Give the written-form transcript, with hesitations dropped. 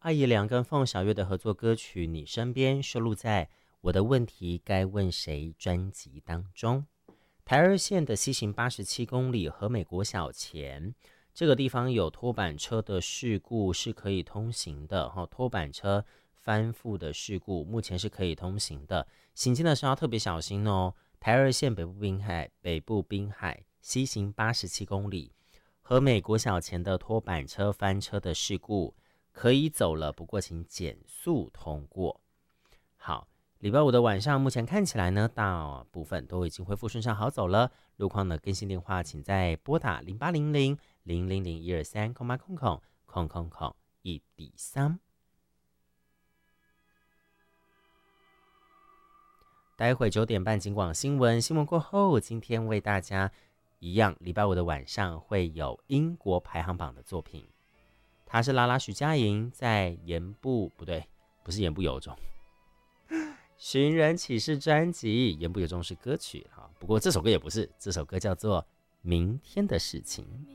艾怡良跟凤小岳的合作歌曲《你身边》收录在我的问题该问谁专辑当中。台二线的西行87公里和美国小前这个地方有拖板车的事故是可以通行的，拖板车翻覆的事故目前是可以通行的，行进的时候要特别小心哦。台二线北部滨海西行87公里和美国小前的拖板车翻车的事故可以走了，不过请减速通过。好，礼拜五的晚上，目前看起来呢，大部分都已经恢复顺畅好走了。路况的更新电话，请再拨打0800-000-123,000,1D3。待会9点半，警广新闻过后，今天为大家一样，礼拜五的晚上会有英国排行榜的作品。他是拉拉许佳莹在不是言不由衷。寻人启事专辑，言不由衷是歌曲，不过这首歌也不是，这首歌叫做《明天的事情》。